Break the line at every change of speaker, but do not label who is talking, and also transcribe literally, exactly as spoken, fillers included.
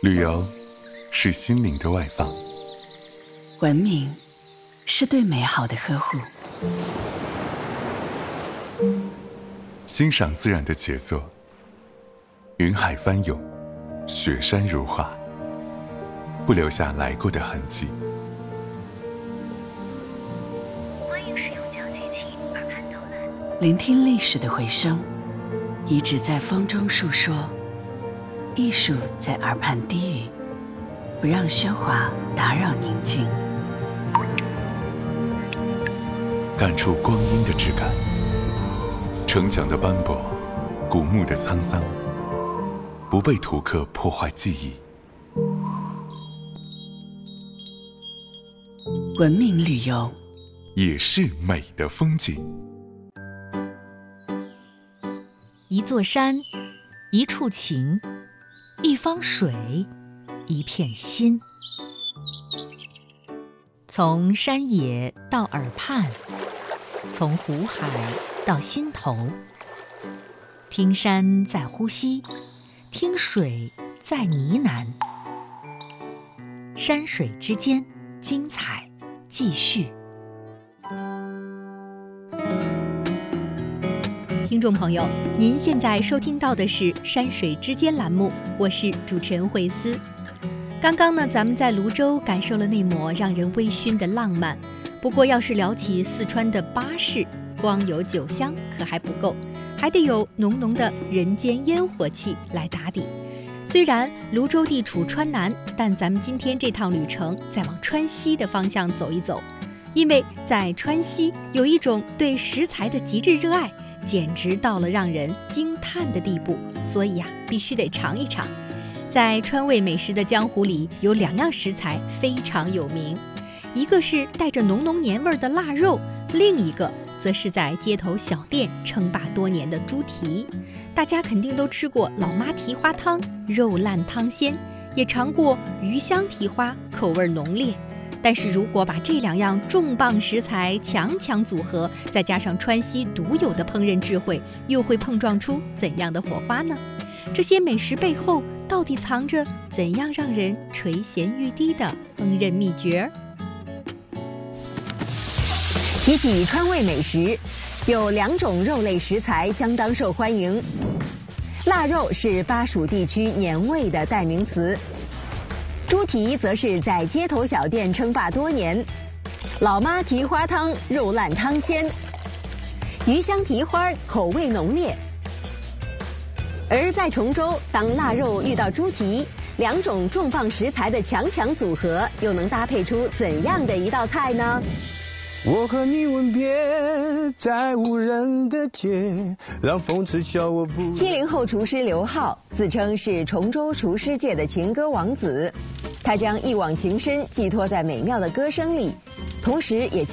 旅游是心灵的外放，
文明是对美好的呵护，
欣赏自然的杰作，云海翻涌，雪山如画，不留下来过的痕迹。
欢迎使用脚机器耳畔导览，
聆听历史的回声，遗址在风中述说，艺术在耳畔低语，不让喧哗打扰宁静，
感触光阴的质感，城墙的斑驳，古墓的沧桑，不被图刻破坏记忆。
文明旅游
也是美的风景。
一座山，一处情，一方水，一片心。从山野到耳畔，从湖海到心头，听山在呼吸，听水在呢喃。山水之间，精彩继续。听众朋友，您现在收听到的是《山水之间》栏目，我是主持人慧思。刚刚呢，咱们在泸州感受了那抹让人微醺的浪漫。不过，要是聊起四川的巴士，光有酒香可还不够，还得有浓浓的人间烟火气来打底。虽然泸州地处川南，但咱们今天这趟旅程再往川西的方向走一走，因为在川西有一种对食材的极致热爱，简直到了让人惊叹的地步，所以呀、啊，必须得尝一尝。在川味美食的江湖里，有两样食材非常有名，一个是带着浓浓年味的腊肉，另一个则是在街头小店称霸多年的猪蹄。大家肯定都吃过老妈蹄花汤，肉烂汤鲜，也尝过鱼香蹄花，口味浓烈。但是如果把这两样重磅食材强强组合，再加上川西独有的烹饪智慧，又会碰撞出怎样的火花呢？这些美食背后到底藏着怎样让人垂涎欲滴的烹饪秘诀？
提起川味美食，有两种肉类食材相当受欢迎。腊肉是巴蜀地区年味的代名词，猪蹄则是在街头小店称霸多年。老妈蹄花汤肉烂汤鲜，鱼香蹄花口味浓烈。而在崇州，当腊肉遇到猪蹄，两种重磅食材的强强组合，又能搭配出怎样的一道菜呢？
我和你吻别在无人的街，让风痴笑我不。
七零后厨师刘浩自称是崇州厨师界的情歌王子，他将一往情深寄托在美妙的歌声里，同时也